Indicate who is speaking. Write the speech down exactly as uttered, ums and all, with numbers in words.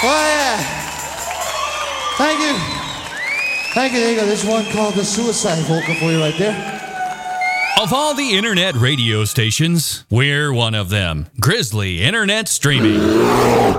Speaker 1: Oh, yeah. Thank you. Thank you. There you go. There's one called the Suicide Vocal for you right there.
Speaker 2: Of all the internet radio stations, we're one of them. Grizzly Internet Streaming.